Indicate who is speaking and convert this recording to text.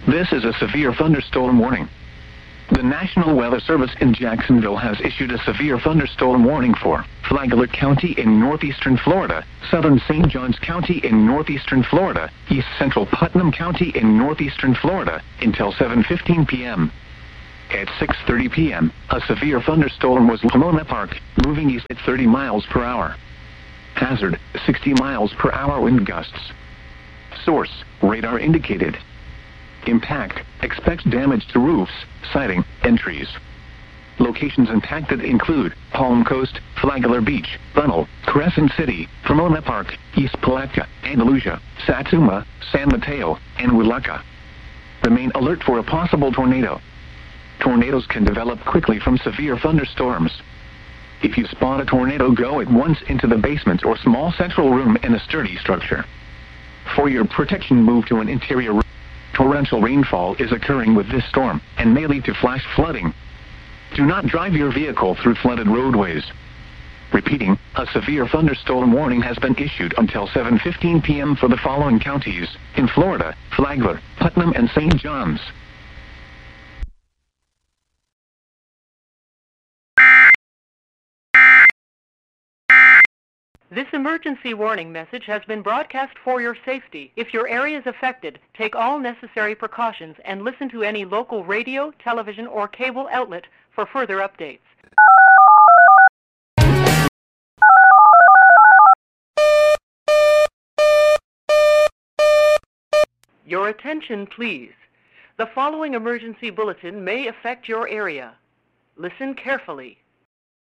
Speaker 1: This is a severe thunderstorm warning. The National Weather Service in Jacksonville has issued a severe thunderstorm warning for Flagler County in northeastern Florida, southern St. Johns County in northeastern Florida, east central Putnam County in northeastern Florida, until 7:15 p.m. At 6:30 p.m., a severe thunderstorm was Pomona Park, moving east at 30 miles per hour. Hazard, 60 miles per hour wind gusts. Source, radar indicated. Impact, expect damage to roofs, siding, and trees. Locations impacted include Palm Coast, Flagler Beach, Bunnell, Crescent City, Pomona Park, East Palatka, Andalusia, Satsuma, San Mateo, and Willaca. Remain alert for a possible tornado. Tornadoes can develop quickly from severe thunderstorms. If you spot a tornado, go at once into the basement or small central room in a sturdy structure. For your protection, move to an interior room. Torrential rainfall is occurring with this storm and may lead to flash flooding. Do not drive your vehicle through flooded roadways. Repeating, a severe thunderstorm warning has been issued until 7:15 p.m. for the following counties in Florida: Flagler, Putnam, and St. Johns.
Speaker 2: This emergency warning message has been broadcast for your safety. If your area is affected, take all necessary precautions and listen to any local radio, television, or cable outlet for further updates. Your attention, please. The following emergency bulletin may affect your area. Listen carefully.